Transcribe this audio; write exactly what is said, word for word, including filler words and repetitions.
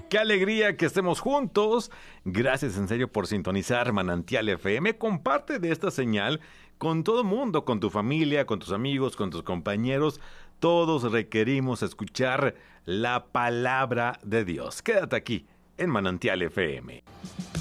Qué alegría que estemos juntos. Gracias en serio por sintonizar Manantial F M. Comparte de esta señal con todo el mundo, con tu familia, con tus amigos, con tus compañeros. Todos requerimos escuchar la palabra de Dios. Quédate aquí en Manantial F M.